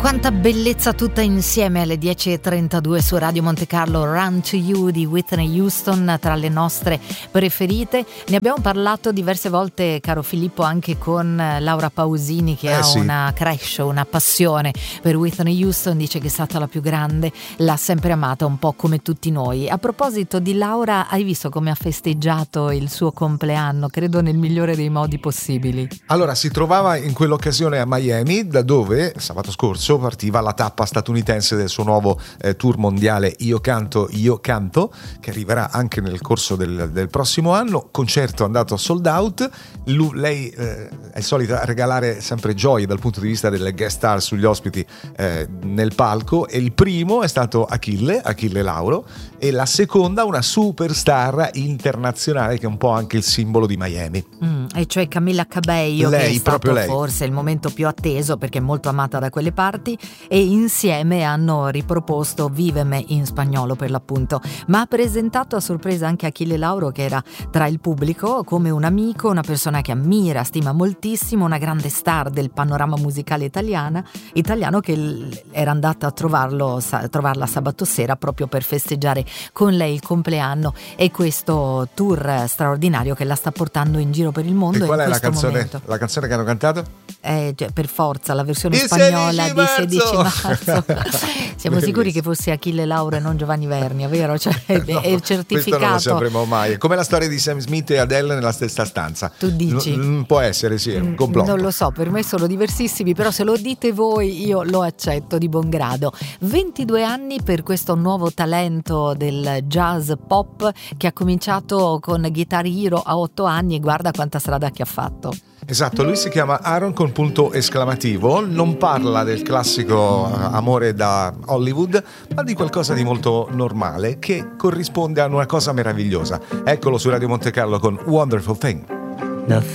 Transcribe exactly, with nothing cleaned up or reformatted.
Quanta bellezza tutta insieme alle dieci e trentadue su Radio Monte Carlo. Run to You di Whitney Houston, tra le nostre preferite. Ne abbiamo parlato diverse volte, caro Filippo, anche con Laura Pausini, che eh ha sì. una crush, una passione per Whitney Houston. Dice che è stata la più grande, l'ha sempre amata un po' come tutti noi. A proposito di Laura, hai visto come ha festeggiato il suo compleanno? Credo nel migliore dei modi possibili. Allora, si trovava in quell'occasione a Miami, da dove sabato scorso partiva la tappa statunitense del suo nuovo eh, tour mondiale Io canto, io canto, che arriverà anche nel corso del, del prossimo anno. Concerto andato sold out. Lui, lei eh, è solita regalare sempre gioie dal punto di vista delle guest star sugli ospiti eh, nel palco, e il primo è stato Achille, Achille Lauro, e la seconda una superstar internazionale che è un po' anche il simbolo di Miami. Mm, e cioè Camilla Cabello, lei, che è stato proprio lei. forse il momento più atteso perché è molto amata da quelle parti, e insieme hanno riproposto Víveme in spagnolo, per l'appunto, ma ha presentato a sorpresa anche Achille Lauro, che era tra il pubblico, come un amico, una persona che ammira, stima moltissimo, una grande star del panorama musicale italiana, italiano, che era andata a trovarlo, a trovarla sabato sera proprio per festeggiare con lei il compleanno e questo tour straordinario che la sta portando in giro per il mondo. E qual in è la questo canzone, momento. la canzone che hanno cantato? Eh, cioè, per forza la versione Il spagnola di sedici marzo. marzo. Siamo sicuri che fosse Achille Lauro e non Giovanni Vernia, vero? Cioè, è, No, è certificato. Questo non lo sapremo mai. È come la storia di Sam Smith e Adele nella stessa stanza. Tu dici? N- può essere, sì, è un complotto. Non lo so, per me sono diversissimi, però se lo dite voi io lo accetto di buon grado. ventidue anni per questo nuovo talento del jazz pop che ha cominciato con Guitar Hero a otto anni, e guarda quanta strada che ha fatto. Esatto, lui si chiama Aaron con punto esclamativo, non parla del classico amore da Hollywood, ma di qualcosa di molto normale che corrisponde a una cosa meravigliosa. Eccolo su Radio Monte Carlo con Wonderful Thing.